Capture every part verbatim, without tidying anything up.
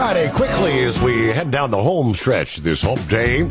Friday, quickly as we head down the home stretch this hump day.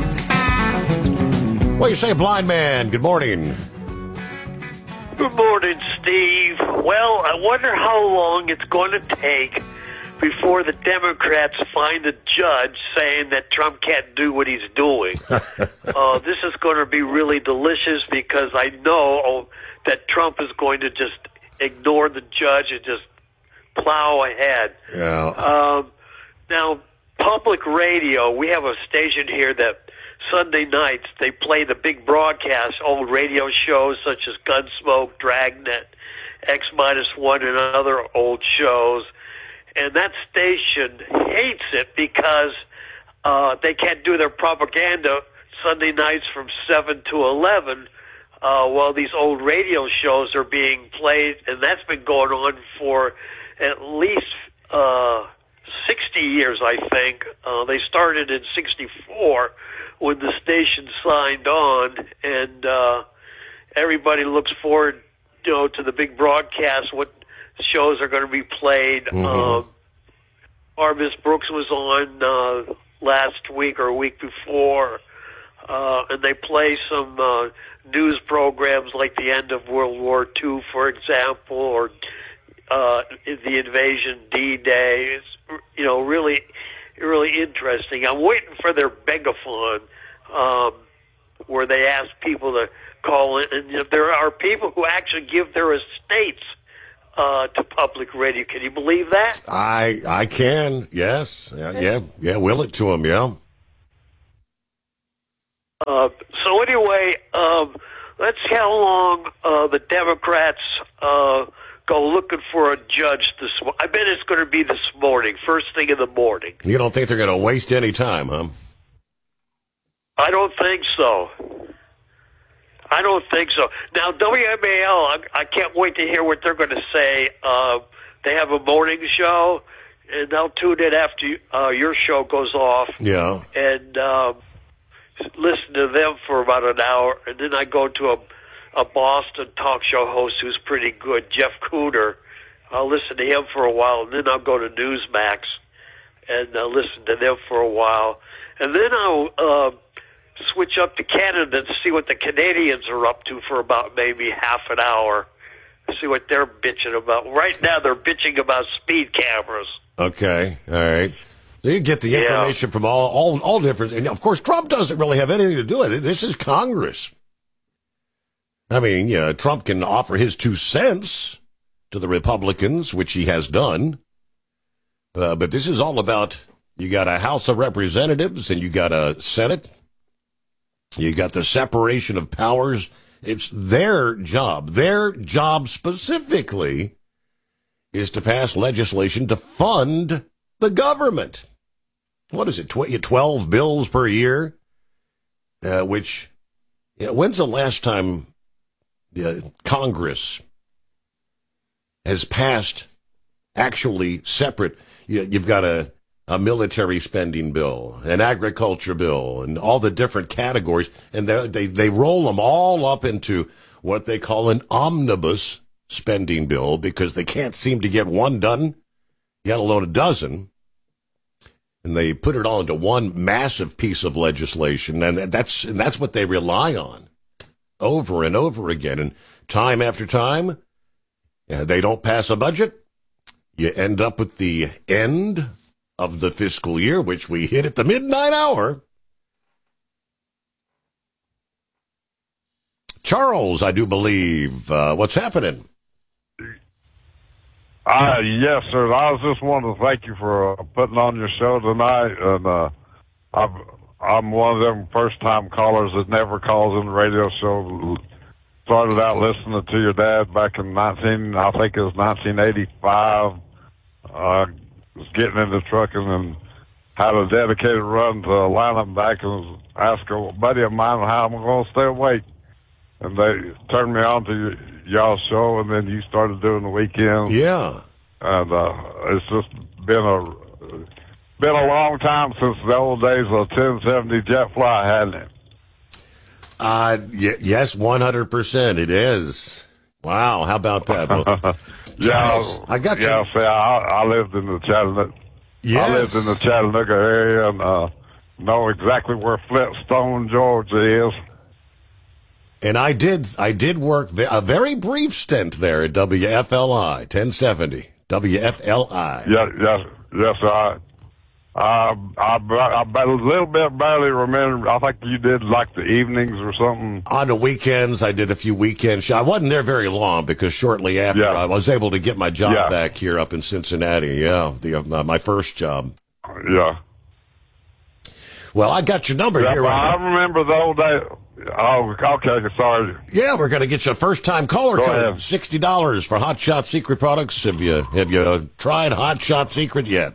What do you say, blind man? Good morning. Good morning, Steve. Well, I wonder how long it's going to take before the Democrats find a judge saying that Trump can't do what he's doing. uh, this is going to be really delicious because I know that Trump is going to just ignore the judge and just plow ahead. Yeah. Um, now, public radio, we have a station here that Sunday nights they play the big broadcast, old radio shows such as Gunsmoke, Dragnet, X minus one, and other old shows. And that station hates it because uh, they can't do their propaganda Sunday nights from seven to eleven uh, while these old radio shows are being played. And that's been going on for at least uh, sixty years, I think. Uh, they started in sixty-four when the station signed on, and uh, everybody looks forward, you know, to the big broadcast, what shows are going to be played. Mm-hmm. Um, Armis Brooks was on uh, last week or a week before, uh, and they play some uh, news programs like the end of World War Two, for example, or uh, the invasion D-Day. It's, you know, really, really interesting. I'm waiting for their megaphone, um, where they ask people to call in, and you know, there are people who actually give their estates Uh, to public radio. Can you believe that? I I can, yes. Yeah, yeah, yeah, will it to him, yeah. Uh, so anyway, um, let's see how long uh, the Democrats uh, go looking for a judge this morning. I bet it's going to be this morning, first thing in the morning. You don't think they're going to waste any time, huh? I don't think so. I don't think so. Now, W M A L, I, I can't wait to hear what they're going to say. Uh, they have a morning show, and they'll tune in after you, uh, your show goes off. Yeah. And um, listen to them for about an hour. And then I go to a, a Boston talk show host who's pretty good, Jeff Cooter. I'll listen to him for a while, and then I'll go to Newsmax and uh, listen to them for a while. And then I'll Uh, switch up to Canada to see what the Canadians are up to for about maybe half an hour. See what they're bitching about. Right now, they're bitching about speed cameras. Okay, all right. So you get the Yeah. information from all, all, all different. And of course, Trump doesn't really have anything to do with it. This is Congress. I mean, yeah, Trump can offer his two cents to the Republicans, which he has done. Uh, but this is all about, you got a House of Representatives and you got a Senate. You got the separation of powers. It's their job. Their job specifically is to pass legislation to fund the government. What is it, twelve bills per year? Uh, which, you know, when's the last time the Congress has passed actually separate? You, you've got a a military spending bill, an agriculture bill, and all the different categories, and they, they they roll them all up into what they call an omnibus spending bill because they can't seem to get one done, let alone a dozen, and they put it all into one massive piece of legislation, and that's and that's what they rely on over and over again, and time after time, yeah, they don't pass a budget. You end up with the end of the fiscal year, which we hit at the midnight hour. Charles, I do believe, uh, what's happening? Uh, yes, sir. I was just wanting to thank you for uh, putting on your show tonight. And uh, I've, I'm one of them first-time callers that never calls in the radio show. Started out listening to your dad back in nineteen, I think it was nineteen eighty-five. Uh, was getting into trucking and had a dedicated run to Atlanta and back, and was asking a buddy of mine how I'm going to stay awake. And they turned me on to y'all's show, and then you started doing the weekends. Yeah. And uh, it's just been a been a long time since the old days of ten seventy jet fly, hasn't it? Uh, y- yes, one hundred percent it is. Wow, how about that? Well, yeah, I got you. Yeah, see, I, I lived in the Chattanooga, Yes. I lived in the Chattanooga area and uh, know exactly where Flintstone, Georgia is. And I did, I did work ve- a very brief stint there at W F L I, ten seventy, W F L I. Yes, yes, yes, I, I, I, I, I a little bit barely remember. I think you did like the evenings or something. On the weekends, I did a few weekend shows. I wasn't there very long because shortly after Yeah. I was able to get my job Yeah. back here up in Cincinnati. Yeah, the, uh, my first job. Yeah. Well, I got your number Yeah, here. but I remember the old day. Oh, okay, sorry. Yeah, we're going to get you a first-time caller Go code, ahead. sixty dollars for Hot Shot Secret products. Have you have you uh, tried Hot Shot Secret yet?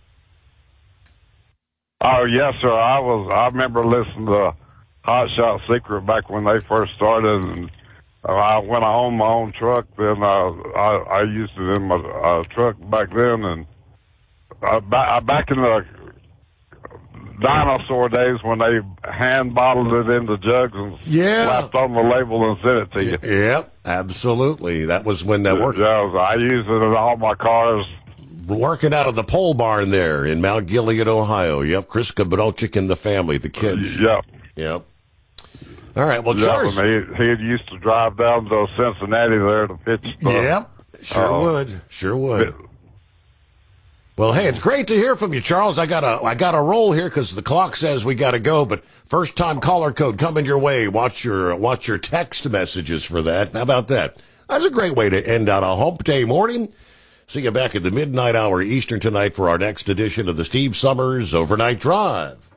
Oh, yes, sir. I was. I remember listening to Hot Shot Secret back when they first started, and uh, I when I owned my own truck, then uh, I I used it in my uh, truck back then, and uh, ba- back in the dinosaur days when they hand bottled it into jugs and Yeah. slapped on the label and sent it to you. Yep, absolutely. That was when that worked. Yeah, I used it in all my cars. Working out of the pole barn there in Mount Gilead, Ohio. Yep, Chris Kabrochik and the family, the kids. Yep. Yep. All right, well, Yeah, Charles. and he, he used to drive down to Cincinnati there to pitch stuff. Yep, sure Uh, would. Sure would. Well, hey, it's great to hear from you, Charles. I got a, I got a roll here because the clock says we got to go. But first time caller code coming your way. Watch your, watch your text messages for that. How about that? That's a great way to end out a hump day morning. See you back at the midnight hour Eastern tonight for our next edition of the Steve Summers Overnight Drive.